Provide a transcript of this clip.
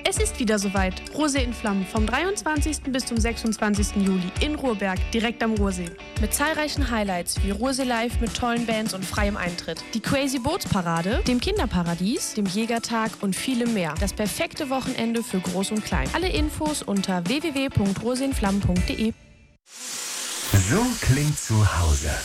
Es ist wieder soweit. Rosé in Flammen vom 23. bis zum 26. Juli in Ruhrberg, direkt am Ruhrsee. Mit zahlreichen Highlights wie Ruhrsee Live mit tollen Bands und freiem Eintritt, Die Crazy Bootsparade, dem Kinderparadies, dem Jägertag und vielem mehr. Das perfekte Wochenende für Groß und Klein. Alle Infos unter www.roseinflammen.de. So klingt zu Hause.